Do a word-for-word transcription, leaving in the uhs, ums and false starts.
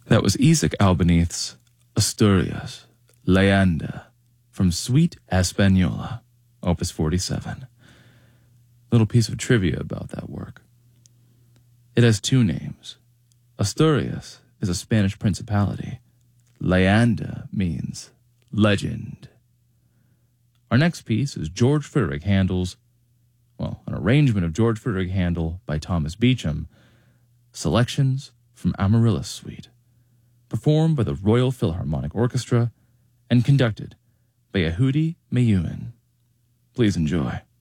That was Isaac Albanith's Asturias, Leander, from Suite Española, Opus forty-seven. Little piece of trivia about that work. It has two names. Asturias is a Spanish principality. Leander means legend. Our next piece is George Frederick Handel's, well, an arrangement of George Frederick Handel by Thomas Beecham, Selections from Amaryllis Suite, performed by the Royal Philharmonic Orchestra and conducted by Yehudi Menuhin. Please enjoy.